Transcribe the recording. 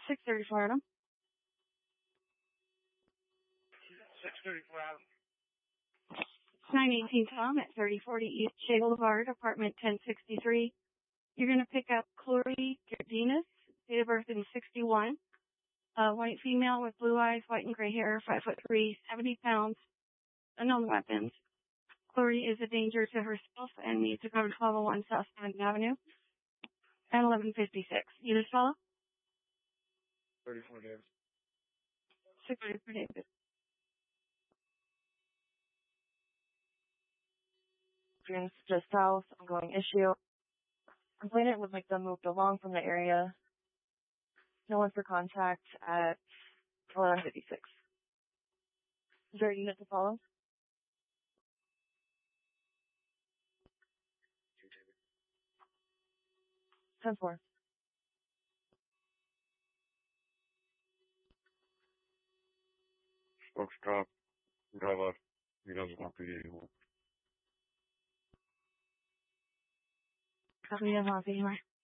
634 Adam. 634 Adam. 918 Tom at 3040 East Shea Boulevard, apartment 1063. You're going to pick up Chloe Gardinas, date of birth in 61. White female with blue eyes, white and gray hair, 5'3", 70 pounds, unknown weapons. Chloe is a danger to herself and needs to go to 1201 South 7th Avenue at 1156. You just follow? 34 Davis. 634 Davis. Just south, ongoing issue. Complainant would like them moved along from the area. No one for contact at 1156. Is there a unit to follow? 10-4. Spokes drop. Drive left. He doesn't want PD anymore. Copy, I don't want to be anywhere.